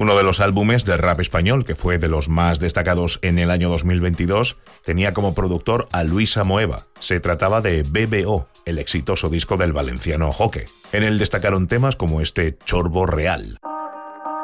Uno de los álbumes de rap español, que fue de los más destacados en el año 2022, tenía como productor a Luis Amoeva. Se trataba de BBO, el exitoso disco del valenciano Joque. En él destacaron temas como este Chorbo Real.